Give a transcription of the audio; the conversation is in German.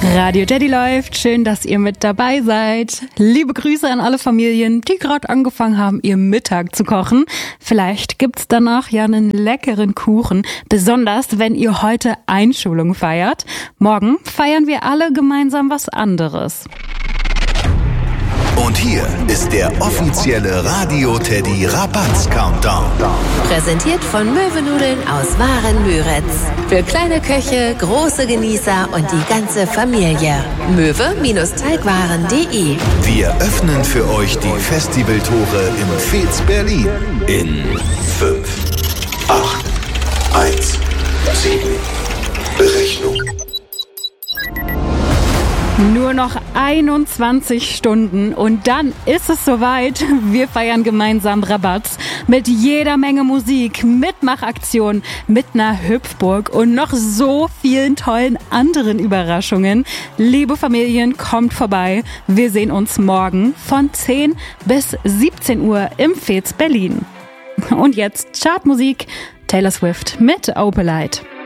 Radio Teddy läuft, schön, dass ihr mit dabei seid. Liebe Grüße an alle Familien, die gerade angefangen haben, ihr Mittag zu kochen. Vielleicht gibt's danach ja einen leckeren Kuchen, besonders wenn ihr heute Einschulung feiert. Morgen feiern wir alle gemeinsam was anderes. Und hier ist der offizielle Radio Teddy Rabatz-Countdown. Präsentiert von Möwenudeln aus Waren-Müritz. Für kleine Köche, große Genießer und die ganze Familie. Möwe-Teigwaren.de. Wir öffnen für euch die Festivaltore im Fez Berlin. In 5, 8, 1, 7. Berechnung. Nur noch 21 Stunden und dann ist es soweit. Wir feiern gemeinsam Rabatz mit jeder Menge Musik, Mitmachaktionen, mit einer Hüpfburg und noch so vielen tollen anderen Überraschungen. Liebe Familien, kommt vorbei. Wir sehen uns morgen von 10 bis 17 Uhr im Fez Berlin. Und jetzt Chartmusik, Taylor Swift mit Opalite.